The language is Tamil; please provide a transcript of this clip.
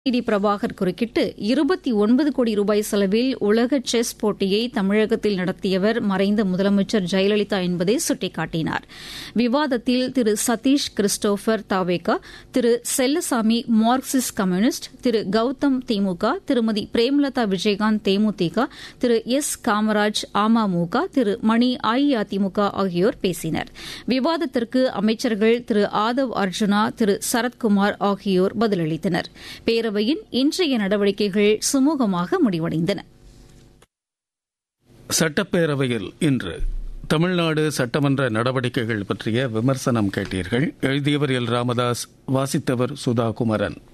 பிரபாகர் குறுக்கிட்டு 29 கோடி ரூபாய் செலவில் உலக செஸ் போட்டியை தமிழகத்தில் நடத்தியவர் மறைந்த முதலமைச்சர் ஜெயலலிதா என்பதை சுட்டிக்காட்டினார். விவாதத்தில் திரு சதீஷ் கிறிஸ்டோபர் தாவேகா, திரு செல்லசாமி மார்க்சிஸ்ட் கம்யூனிஸ்ட், திரு கௌதம் திமுக, திருமதி பிரேமலதா விஜயகாந்த் தேமுதிக, திரு எஸ் காமராஜ் அமமுக, திரு மணி அஇஅதிமுக ஆகியோர் பேசினர். விவாதத்திற்கு அமைச்சர்கள் திரு ஆதவ் அர்ஜுனா, திரு சரத்குமார் ஆகியோர் பதிலளித்தனர். பேரவையின் இன்றைய நடவடிக்கைகள் சுமூகமாக முடிவடைந்தன. சட்டப்பேரவையில் இன்று தமிழ்நாடு சட்டமன்ற நடவடிக்கைகள் பற்றிய விமர்சனம் கேட்டீர்கள். எழுதியவர் எல் ராமதாஸ், வாசித்தவர் சுதா குமரன்.